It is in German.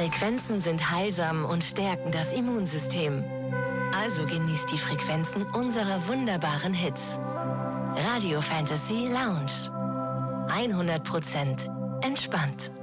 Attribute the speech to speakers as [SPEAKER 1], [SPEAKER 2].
[SPEAKER 1] Frequenzen sind heilsam und stärken das Immunsystem. Also genießt die Frequenzen unserer wunderbaren Hits. Radio Fantasy Lounge. 100% entspannt.